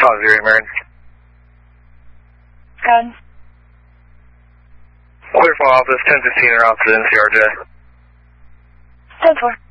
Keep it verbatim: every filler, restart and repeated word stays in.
five zero, Marion. Good. Clear for office, ten fifteen, or opposite N C R J. ten four.